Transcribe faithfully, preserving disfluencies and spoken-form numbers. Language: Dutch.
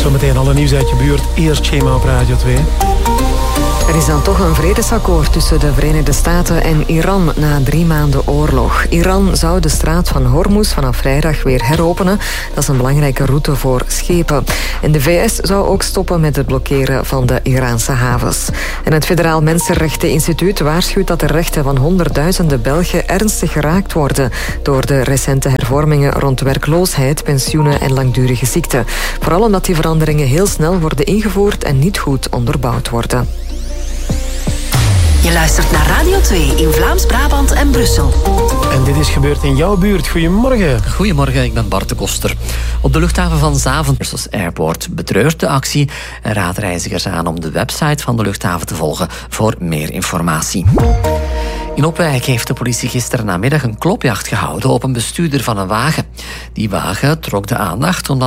Zometeen alle nieuws uit je buurt. Eerst Schema op Radio twee. Er is dan toch een vredesakkoord tussen de Verenigde Staten en Iran na drie maanden oorlog. Iran zou de straat van Hormuz vanaf vrijdag weer heropenen. Dat is een belangrijke route voor schepen. En de V S zou ook stoppen met het blokkeren van de Iraanse havens. En het Federaal Mensenrechteninstituut waarschuwt dat de rechten van honderdduizenden Belgen ernstig geraakt worden door de recente hervormingen rond werkloosheid, pensioenen en langdurige ziekte. Vooral omdat die veranderingen heel snel worden ingevoerd en niet goed onderbouwd worden. Je luistert naar Radio twee in Vlaams-Brabant en Brussel. En dit is gebeurd in jouw buurt. Goedemorgen. Goedemorgen, ik ben Bart de Koster. Op de luchthaven van Zaventem Airport betreurt de actie en raadt reizigers aan om de website van de luchthaven te volgen voor meer informatie. In Opwijk heeft de politie gisteren namiddag een klopjacht gehouden op een bestuurder van een wagen. Die wagen trok de aandacht omdat